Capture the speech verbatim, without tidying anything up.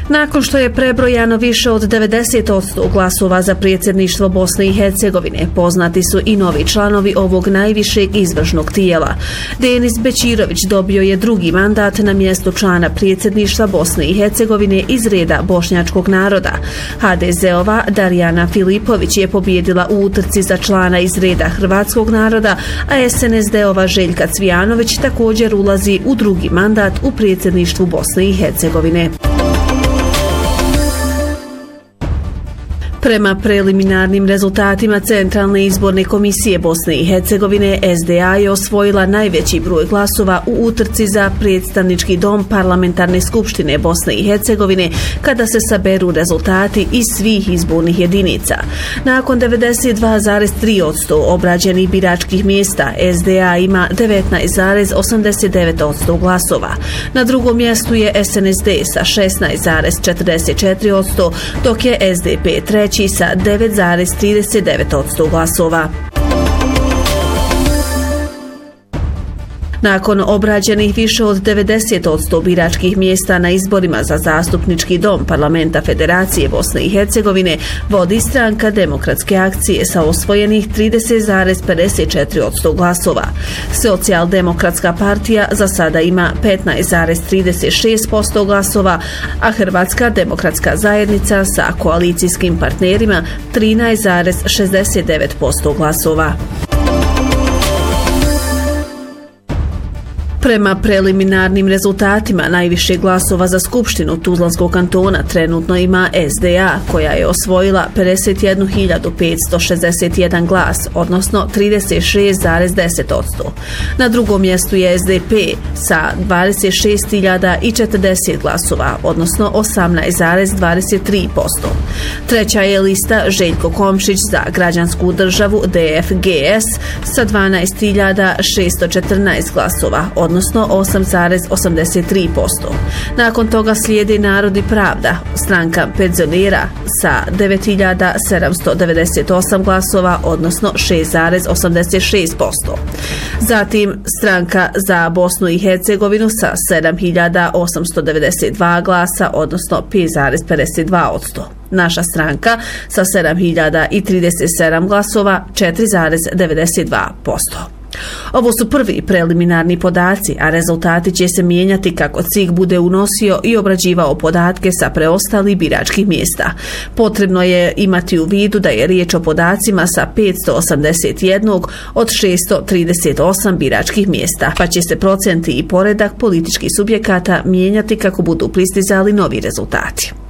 Nakon što je prebrojano više od devedeset posto glasova za predsjedništvo Bosne i Hercegovine, poznati su i novi članovi ovog najvišeg izvršnog tijela. Denis Bećirović dobio je drugi mandat na mjestu člana predsjedništva Bosne i Hercegovine iz reda bošnjačkog naroda. ha de ze-ova Darijana Filipović je pobjedila u utrci za člana iz reda hrvatskog naroda, a es en es de-ova Željka Cvijanović također ulazi u drugi mandat u predsjedništvu Bosne i Hercegovine. Prema preliminarnim rezultatima Centralne izborne komisije Bosne i Hercegovine, es de a je osvojila najveći broj glasova u utrci za predstavnički dom Parlamentarne skupštine Bosne i Hercegovine kada se saberu rezultati iz svih izbornih jedinica. Nakon devedeset dva zarez tri posto obrađenih biračkih mjesta, es de a ima devetnaest zarez osamdeset devet posto glasova. Na drugom mjestu je es en es de sa šesnaest zarez četrdeset četiri posto, dok je es de pe treći sa devet zarez trideset devet posto glasova. Nakon obrađenih više od devedeset posto biračkih mjesta na izborima za zastupnički dom Parlamenta Federacije Bosne i Hercegovine, vodi stranka Demokratske akcije sa osvojenih trideset zarez pedeset četiri posto glasova. Socijaldemokratska partija za sada ima petnaest zarez trideset šest posto glasova, a Hrvatska demokratska zajednica sa koalicijskim partnerima trinaest zarez šezdeset devet posto glasova. Prema preliminarnim rezultatima, najviše glasova za Skupštinu Tuzlanskog kantona trenutno ima es de a, koja je osvojila pedeset jednu hiljadu petsto šezdeset jedan glas, odnosno trideset šest zarez deset posto. Na drugom mjestu je es de pe sa dvadeset šest hiljada četrdeset glasova, odnosno osamnaest zarez dvadeset tri posto. Treća je lista Željko Komšić za građansku državu de ef ge es sa dvanaest hiljada šessto četrnaest glasova, odnosno osam zarez osamdeset tri posto. Nakon toga slijedi Narod i pravda, stranka penzionera sa devet hiljada sedamsto devedeset osam glasova, odnosno šest zarez osamdeset šest posto. Zatim stranka za Bosnu i Hercegovinu sa sedam hiljada osamsto devedeset dva glasa, odnosno pet zarez pedeset dva posto. Naša stranka sa sedam hiljada trideset sedam glasova, četiri zarez devedeset dva posto. Ovo su prvi preliminarni podaci, a rezultati će se mijenjati kako C I G bude unosio i obrađivao podatke sa preostalih biračkih mjesta. Potrebno je imati u vidu da je riječ o podacima sa petsto osamdeset jedan od šessto trideset osam biračkih mjesta, pa će se procenti i poredak političkih subjekata mijenjati kako budu pristizali novi rezultati.